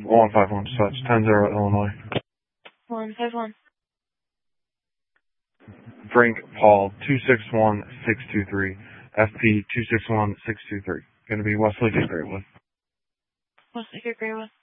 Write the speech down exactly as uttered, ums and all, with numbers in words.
one five one, such ten zero Illinois. one five one. Frank Paul two six one six two three. F P two six one six two three. Going to be Wesley Greatwood. Wesley Greatwood.